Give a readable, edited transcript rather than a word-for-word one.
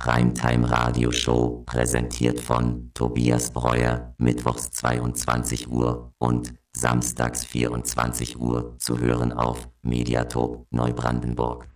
Primetime Radioshow, präsentiert von Tobias Breuer, mittwochs 22 Uhr und samstags 24 Uhr, zu hören auf Mediatop Neubrandenburg.